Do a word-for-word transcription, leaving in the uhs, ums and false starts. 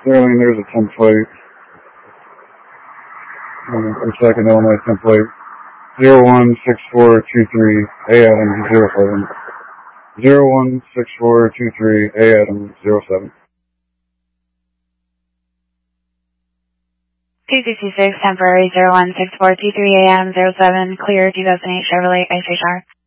Sterling, there's a template. Uh, a second Illinois template. zero one six four two three A Adam zero seven. zero one six four two three A Adam zero seven. two sixty-six, temporary zero one six four two three A M zero seven, clear two thousand eight Chevrolet X H R.